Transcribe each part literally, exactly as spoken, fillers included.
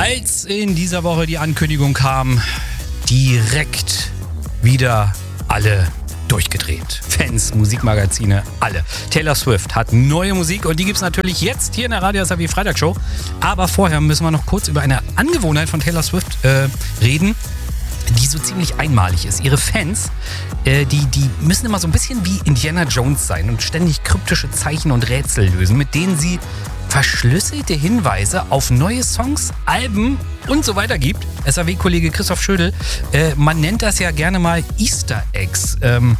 Als in dieser Woche die Ankündigung kam, direkt wieder alle durchgedreht. Fans, Musikmagazine, alle. Taylor Swift hat neue Musik und die gibt es natürlich jetzt hier in der Radio S A W Freitagshow. Aber vorher müssen wir noch kurz über eine Angewohnheit von Taylor Swift äh, reden, die so ziemlich einmalig ist. Ihre Fans, äh, die, die müssen immer so ein bisschen wie Indiana Jones sein und ständig kryptische Zeichen und Rätsel lösen, mit denen sie verschlüsselte Hinweise auf neue Songs, Alben und so weiter gibt. S A W-Kollege Christoph Schödel, äh, man nennt das ja gerne mal Easter Eggs. Ähm,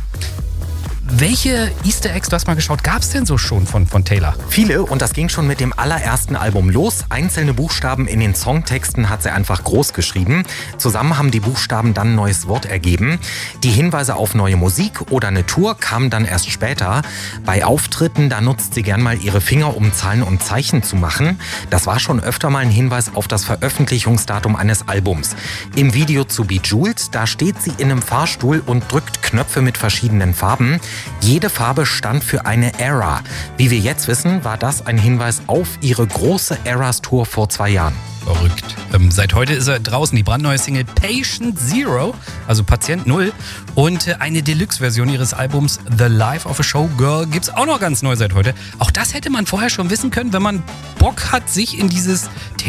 Welche Easter Eggs, du hast mal geschaut, gab es denn so schon von, von Taylor? Viele, und das ging schon mit dem allerersten Album los. Einzelne Buchstaben in den Songtexten hat sie einfach groß geschrieben. Zusammen haben die Buchstaben dann ein neues Wort ergeben. Die Hinweise auf neue Musik oder eine Tour kamen dann erst später. Bei Auftritten, da nutzt sie gern mal ihre Finger, um Zahlen und Zeichen zu machen. Das war schon öfter mal ein Hinweis auf das Veröffentlichungsdatum eines Albums. Im Video zu Bejeweled, da steht sie in einem Fahrstuhl und drückt Knöpfe mit verschiedenen Farben. Jede Farbe stand für eine Era. Wie wir jetzt wissen, war das ein Hinweis auf ihre große Eras-Tour vor zwei Jahren. Verrückt. Ähm, seit heute ist er draußen, die brandneue Single Patient Zero, also Patient Null. Und äh, eine Deluxe-Version ihres Albums The Life of a Showgirl gibt es auch noch ganz neu seit heute. Auch das hätte man vorher schon wissen können, wenn man Bock hat, sich in dieses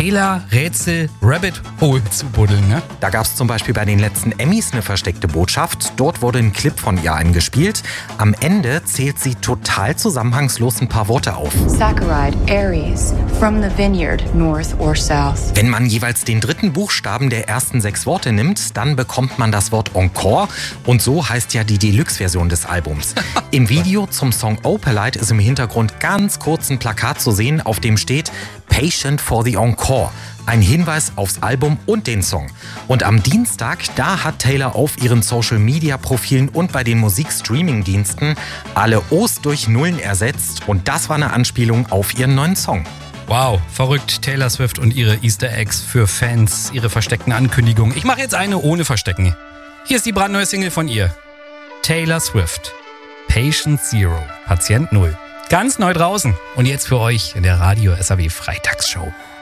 Taylor-Rätsel-Rabbit-Hole zu buddeln. Ne? Da gab es zum Beispiel bei den letzten Emmys eine versteckte Botschaft. Dort wurde ein Clip von ihr eingespielt. Am Ende zählt sie total zusammenhangslos ein paar Worte auf. Saccharide, Aries, from the vineyard, north or south. Wenn man jeweils den dritten Buchstaben der ersten sechs Worte nimmt, dann bekommt man das Wort Encore. Und so heißt ja die Deluxe-Version des Albums. Im Video zum Song Opalite ist im Hintergrund ganz kurz ein Plakat zu sehen, auf dem steht Patient for the Encore. Ein Hinweis aufs Album und den Song. Und am Dienstag, da hat Taylor auf ihren Social-Media-Profilen und bei den Musik-Streaming-Diensten alle O's durch Nullen ersetzt. Und das war eine Anspielung auf ihren neuen Song. Wow, verrückt. Taylor Swift und ihre Easter Eggs für Fans, ihre versteckten Ankündigungen. Ich mache jetzt eine ohne Verstecken. Hier ist die brandneue Single von ihr. Taylor Swift. Patient Zero. Patient Null. Ganz neu draußen. Und jetzt für euch in der Radio S A W Freitagsshow.